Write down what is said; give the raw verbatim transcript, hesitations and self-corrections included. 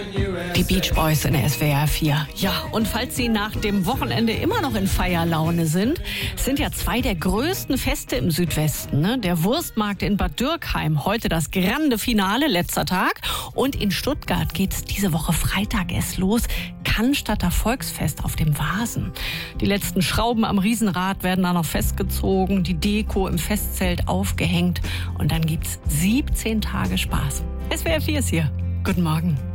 Die Beach Boys in S W R vier. Ja, und falls Sie nach dem Wochenende immer noch in Feierlaune sind, sind ja zwei der größten Feste im Südwesten. Ne? Der Wurstmarkt in Bad Dürkheim, heute das grande Finale, letzter Tag. Und in Stuttgart geht's diese Woche Freitag erst los. Cannstatter Volksfest auf dem Vasen. Die letzten Schrauben am Riesenrad werden da noch festgezogen, die Deko im Festzelt aufgehängt. Und dann gibt's siebzehn Tage Spaß. S W R vier ist hier. Guten Morgen.